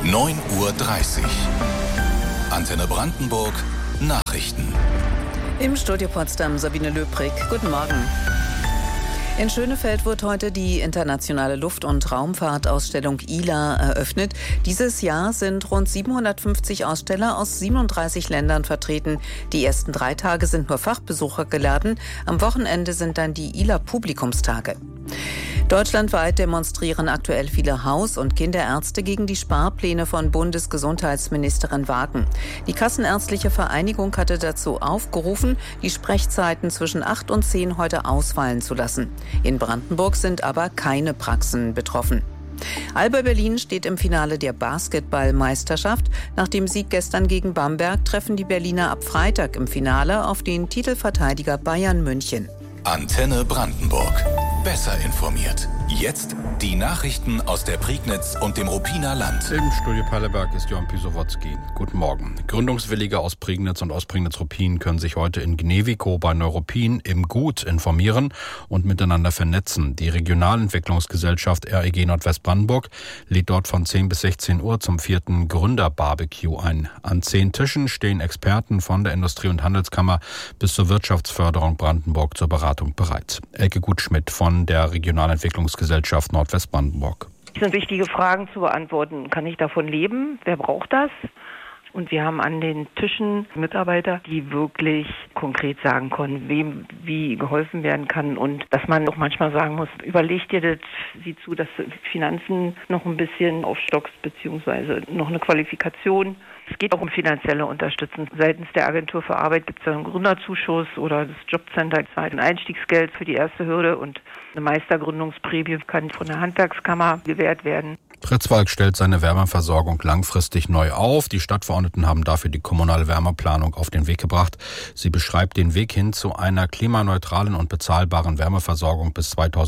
9:30 Uhr. Antenne Brandenburg. Nachrichten. Im Studio Potsdam Sabine Löbrig. Guten Morgen. In Schönefeld wird heute die internationale Luft- und Raumfahrtausstellung ILA eröffnet. Dieses Jahr sind rund 750 Aussteller aus 37 Ländern vertreten. Die ersten 3 Tage sind nur Fachbesucher geladen. Am Wochenende sind dann die ILA-Publikumstage. Deutschlandweit demonstrieren aktuell viele Haus- und Kinderärzte gegen die Sparpläne von Bundesgesundheitsministerin Wagen. Die Kassenärztliche Vereinigung hatte dazu aufgerufen, die Sprechzeiten zwischen 8 und 10 heute ausfallen zu lassen. In Brandenburg sind aber keine Praxen betroffen. Alba Berlin steht im Finale der Basketballmeisterschaft. Nach dem Sieg gestern gegen Bamberg treffen die Berliner ab Freitag im Finale auf den Titelverteidiger Bayern München. Antenne Brandenburg. Besser informiert. Jetzt die Nachrichten aus der Prignitz und dem Ruppiner Land. Im Studio Perleberg ist Johann Pisowotzki. Guten Morgen. Gründungswillige aus Prignitz und aus Prignitz-Ruppin können sich heute in Gnewikow bei Neuruppin im Gut informieren und miteinander vernetzen. Die Regionalentwicklungsgesellschaft REG Nordwestbrandenburg lädt dort von 10 bis 16 Uhr zum 4. Gründerbarbecue ein. An 10 Tischen stehen Experten von der Industrie- und Handelskammer bis zur Wirtschaftsförderung Brandenburg zur Beratung bereit. Elke Gutschmidt von der Regionalentwicklungsgesellschaft Nordwestbrandenburg. Es sind wichtige Fragen zu beantworten. Kann ich davon leben? Wer braucht das? Und wir haben an den Tischen Mitarbeiter, die wirklich konkret sagen können, wem wie geholfen werden kann. Und dass man auch manchmal sagen muss, überleg dir das, sieh zu, dass du Finanzen noch ein bisschen aufstockst, beziehungsweise noch eine Qualifikation. Es geht auch um finanzielle Unterstützung. Seitens der Agentur für Arbeit gibt es einen Gründerzuschuss oder das Jobcenter zahlt ein Einstiegsgeld für die erste Hürde und eine Meistergründungsprämie kann von der Handwerkskammer gewährt werden. Pritzwalk stellt seine Wärmeversorgung langfristig neu auf. Die Stadtverordneten haben dafür die kommunale Wärmeplanung auf den Weg gebracht. Sie beschreibt den Weg hin zu einer klimaneutralen und bezahlbaren Wärmeversorgung bis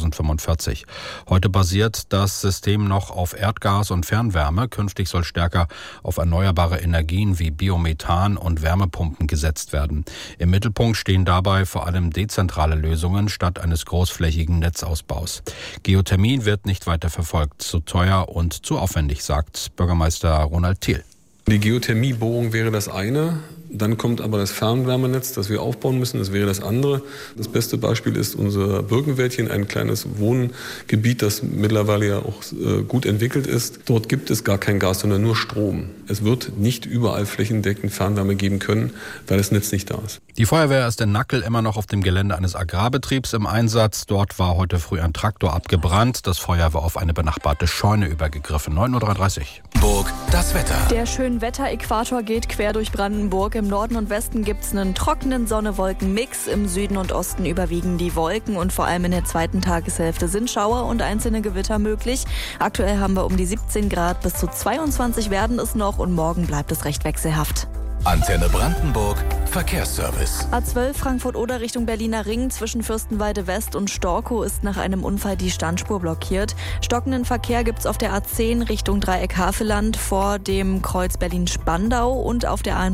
2045. Heute basiert das System noch auf Erdgas und Fernwärme. Künftig soll stärker auf erneuerbare Energien wie Biomethan und Wärmepumpen gesetzt werden. Im Mittelpunkt stehen dabei vor allem dezentrale Lösungen statt eines großflächigen Netzausbaus. Geothermie wird nicht weiter verfolgt, zu teuer und zu aufwendig, sagt Bürgermeister Ronald Thiel. Die Geothermiebohrung wäre das eine. Dann kommt aber das Fernwärmenetz, das wir aufbauen müssen. Das wäre das andere. Das beste Beispiel ist unser Birkenwäldchen, ein kleines Wohngebiet, das mittlerweile ja auch gut entwickelt ist. Dort gibt es gar kein Gas, sondern nur Strom. Es wird nicht überall flächendeckend Fernwärme geben können, weil das Netz nicht da ist. Die Feuerwehr ist in Nackel immer noch auf dem Gelände eines Agrarbetriebs im Einsatz. Dort war heute früh ein Traktor abgebrannt. Das Feuer war auf eine benachbarte Scheune übergegriffen. 9:33 Uhr. Burg, das Wetter. Der Schönwetter-Äquator geht quer durch Brandenburg. Im Norden und Westen gibt es einen trockenen Sonne-Wolken-Mix. Im Süden und Osten überwiegen die Wolken und vor allem in der zweiten Tageshälfte sind Schauer und einzelne Gewitter möglich. Aktuell haben wir um die 17 Grad, bis zu 22 werden es noch und morgen bleibt es recht wechselhaft. Antenne Brandenburg. Verkehrsservice. A12 Frankfurt-Oder Richtung Berliner Ring zwischen Fürstenwalde West und Storkow ist nach einem Unfall die Standspur blockiert. Stockenden Verkehr gibt's auf der A10 Richtung Dreieck Havelland vor dem Kreuz Berlin-Spandau und auf der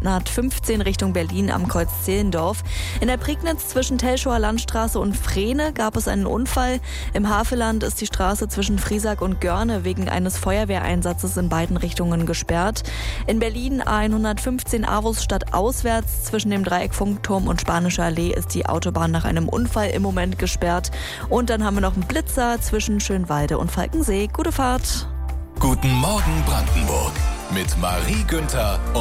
115 Richtung Berlin am Kreuz Zehlendorf. In der Prignitz zwischen Telschower Landstraße und Frehne gab es einen Unfall. Im Havelland ist die Straße zwischen Friesack und Görne wegen eines Feuerwehreinsatzes in beiden Richtungen gesperrt. In Berlin A115 Avus Stadt auswärts zwischen dem Dreieck Funkturm und Spanische Allee ist die Autobahn nach einem Unfall im Moment gesperrt. Und dann haben wir noch einen Blitzer zwischen Schönwalde und Falkensee. Gute Fahrt. Guten Morgen Brandenburg mit Marie Günther